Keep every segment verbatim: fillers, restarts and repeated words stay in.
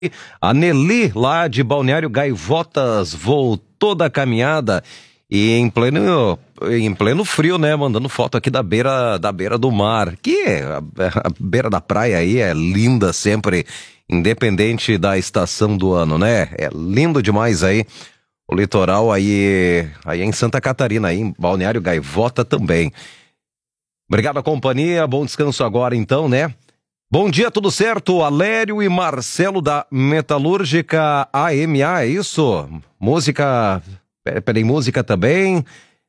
A Nelly, lá de Balneário Gaivotas, voltou da caminhada e em pleno, em pleno frio, né? Mandando foto aqui da beira, da beira do mar. Que a, a beira da praia aí é linda sempre, independente da estação do ano, né? É lindo demais aí. O litoral aí, aí em Santa Catarina, aí em Balneário Gaivota também. Obrigado à companhia, bom descanso agora então, né? Bom dia, tudo certo? Alério e Marcelo da Metalúrgica A M A, é isso? Música, peraí, música também.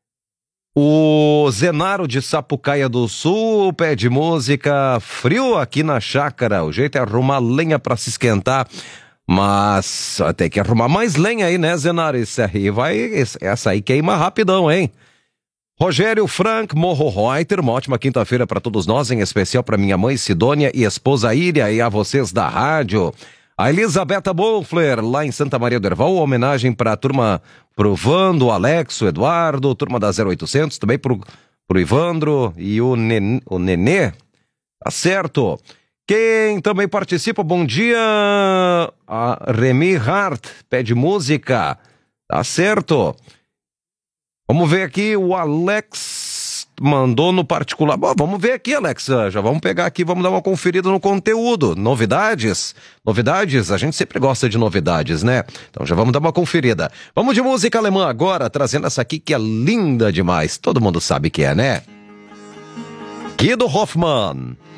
O Zenaro de Sapucaia do Sul pede música. Frio aqui na chácara, o jeito é arrumar lenha pra se esquentar. Mas tem que arrumar mais lenha aí, né, Zenaro? Isso aí vai, essa aí queima rapidão, hein? Rogério Frank Morro Reuter, uma ótima quinta-feira para todos nós, em especial para minha mãe Sidônia e esposa Íria e a vocês da rádio. A Elisabetta Bolfler, lá em Santa Maria do Herval, homenagem para a turma, pro Vando, o Alex, o Eduardo, turma da zero oitocentos, também pro, pro Ivandro e o, Nen, o Nenê. Tá certo. Quem também participa, bom dia, a Remy Hart, pede música. Tá certo. Vamos ver aqui, o Alex mandou no particular. Bom, vamos ver aqui, Alex, já vamos pegar aqui, vamos dar uma conferida no conteúdo. Novidades? Novidades? A gente sempre gosta de novidades, né? Então já vamos dar uma conferida. Vamos de música alemã agora, trazendo essa aqui que é linda demais. Todo mundo sabe que é, né? Guido Hoffmann.